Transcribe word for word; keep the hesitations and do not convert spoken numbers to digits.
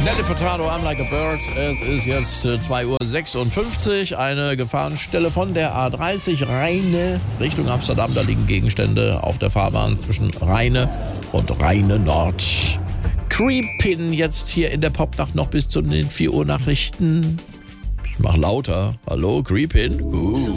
Nelly Furtado, I'm Like a Bird. Es ist jetzt äh, zwei Uhr sechsundfünfzig. Eine Gefahrenstelle von der A dreißig Rheine Richtung Amsterdam. Da liegen Gegenstände auf der Fahrbahn zwischen Rheine und Rheine Nord. Creepin jetzt hier in der Popnacht noch bis zu den vier Uhr Nachrichten. Ich mach lauter. Hallo, Creepin. Uh.